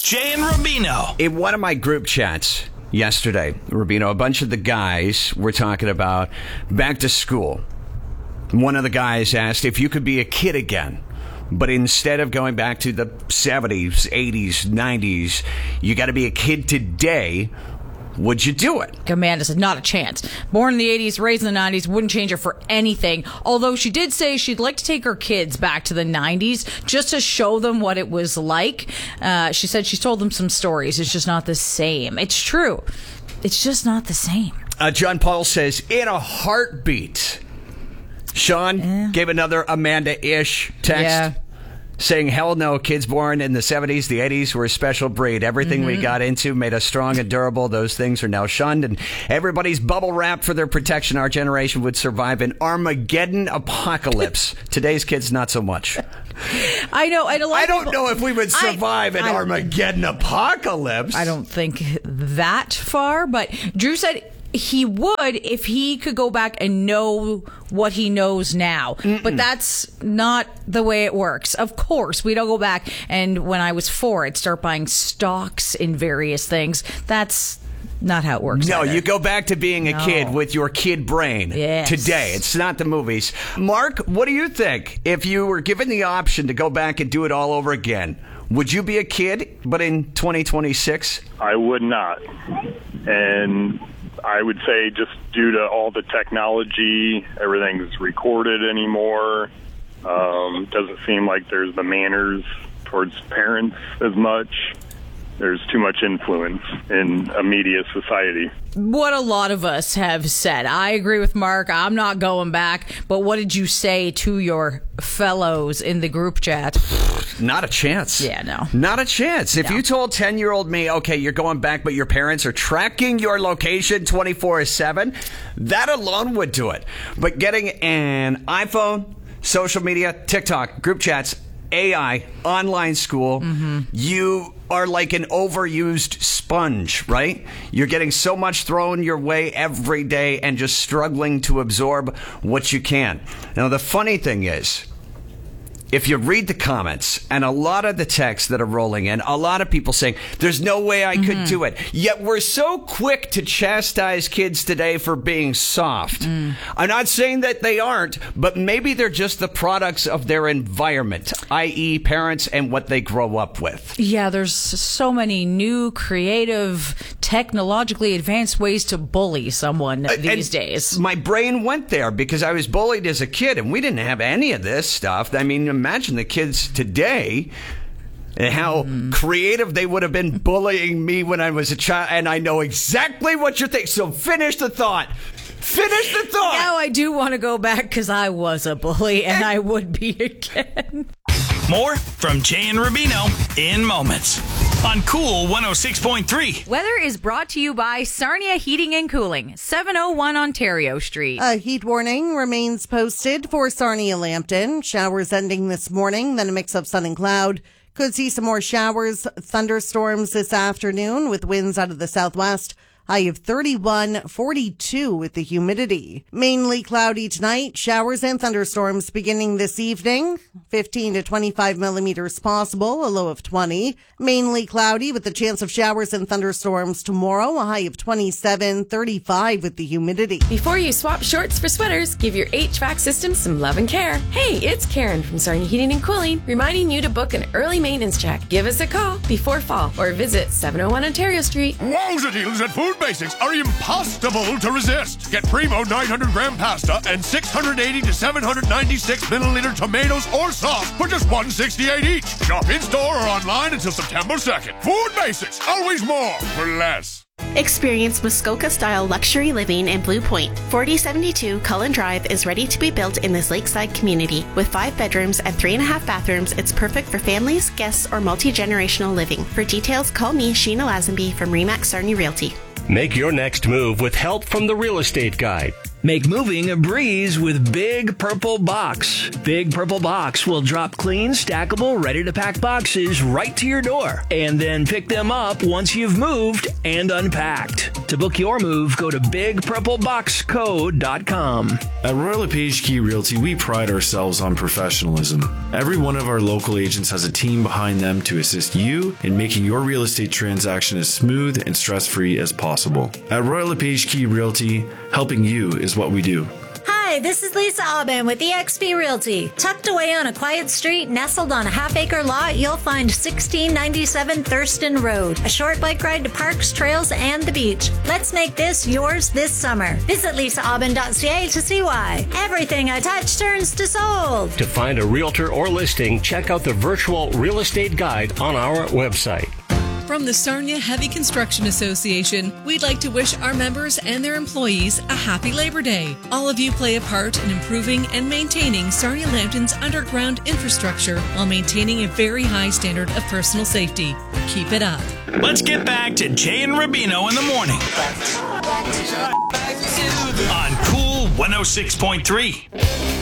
Jay and Rubino. In one of my group chats yesterday, Rubino, a bunch of the guys were talking about back to school. One of the guys asked if you could be a kid again, but instead of going back to the 70s, 80s, 90s, you got to be a kid today. Would you do it? Amanda said, not a chance. Born in the 80s, raised in the 90s, wouldn't change her for anything. Although she did say she'd like to take her kids back to the 90s just to show them what it was like. She said she's told them some stories. It's just not the same. It's true. It's just not the same. John Paul says, in a heartbeat. Sean gave another Amanda-ish text. Saying, hell no, kids born in the 70s, the 80s were a special breed. Everything we got into made us strong and durable. Those things are now shunned, and everybody's bubble wrapped for their protection. Our generation would survive an Armageddon apocalypse. Today's kids, not so much. I know. And I don't know if we would survive an Armageddon apocalypse. I don't think that far, but Drew said he would if he could go back and know what he knows now. But that's not the way it works. Of course, we don't go back and when I was 4, I'd start buying stocks in various things. That's not how it works. No, either. you go back to being a kid with your kid brain Yes. today. It's not the movies. Mark, what do you think? If you were given the option to go back and do it all over again, would you be a kid, but in 2026? I would not. And I would say just due to all the technology, everything's recorded anymore. Doesn't seem like there's the manners towards parents as much. There's too much influence in a media society. What a lot of us have said. I agree with Mark. I'm not going back. But what did you say to your fellows in the group chat? Not a chance. Yeah, no. Not a chance. If you told 10-year-old me, okay, you're going back, but your parents are tracking your location 24/7, that alone would do it. But getting an iPhone, social media, TikTok, group chats, AI, online school, you are like an overused sponge, right? You're getting so much thrown your way every day and just struggling to absorb what you can. Now, the funny thing is, if you read the comments and a lot of the texts that are rolling in, a lot of people saying, there's no way I could do it. Yet we're so quick to chastise kids today for being soft. I'm not saying that they aren't, but maybe they're just the products of their environment, i.e. parents and what they grow up with. Yeah, there's so many new, creative, technologically advanced ways to bully someone these days. My brain went there because I was bullied as a kid and we didn't have any of this stuff. I mean, imagine the kids today and how creative they would have been bullying me when I was a child. And I know exactly what you're thinking. So finish the thought. Finish the thought. Now I do want to go back because I was a bully and I would be again. More from Jay and Rubino in moments on Cool 106.3. Weather is brought to you by Sarnia Heating and Cooling, 701 Ontario Street. A heat warning remains posted for Sarnia-Lambton. Showers ending this morning, then a mix of sun and cloud. Could see some more showers, thunderstorms this afternoon with winds out of the southwest. High of 31, 42 with the humidity. Mainly cloudy tonight. Showers and thunderstorms beginning this evening. 15 to 25 millimeters possible, a low of 20. Mainly cloudy with the chance of showers and thunderstorms tomorrow. A high of 27, 35 with the humidity. Before you swap shorts for sweaters, give your HVAC system some love and care. Hey, it's Karen from Sarnia Heating and Cooling, reminding you to book an early maintenance check. Give us a call before fall or visit 701 Ontario Street. Wowza deals at Food Basics are impossible to resist. Get Primo 900-gram pasta and 680 to 796 milliliter tomatoes or sauce for just $1.68 each. Shop in-store or online until September 2nd. Food Basics, always more for less. Experience Muskoka-style luxury living in Blue Point. 4072 Cullen Drive is ready to be built in this lakeside community. With 5 bedrooms and 3.5 bathrooms, it's perfect for families, guests, or multi-generational living. For details, call me, Sheena Lazenby from RE/MAX Sarnia Realty. Make your next move with help from the Real Estate Guide. Make moving a breeze with Big Purple Box. Big Purple Box will drop clean, stackable, ready-to-pack boxes right to your door, and then pick them up once you've moved and unpacked. To book your move, go to bigpurpleboxco.com. At Royal LePage Key Realty, we pride ourselves on professionalism. Every one of our local agents has a team behind them to assist you in making your real estate transaction as smooth and stress-free as possible. At Royal LePage Key Realty, helping you is what we do. Hi, this is Lisa Aubin with eXp Realty. Tucked away on a quiet street, nestled on a half-acre lot, you'll find 1697 Thurston Road. A short bike ride to parks, trails, and the beach. Let's make this yours this summer. Visit lisaaubin.ca to see why. Everything I touch turns to sold. To find a realtor or listing, check out the virtual real estate guide on our website. From the Sarnia Heavy Construction Association, we'd like to wish our members and their employees a happy Labor Day. All of you play a part in improving and maintaining Sarnia Lambton's underground infrastructure while maintaining a very high standard of personal safety. Keep it up. Let's get back to Jay and Rubino in the morning. On Cool 106.3.